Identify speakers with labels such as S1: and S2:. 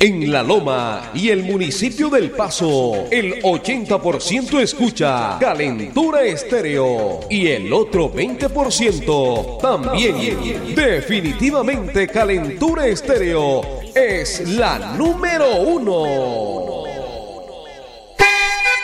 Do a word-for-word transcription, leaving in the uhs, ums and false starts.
S1: En La Loma y el municipio del Paso, el ochenta por ciento escucha Calentura Estéreo y el otro veinte por ciento también. Definitivamente Calentura Estéreo es la número uno.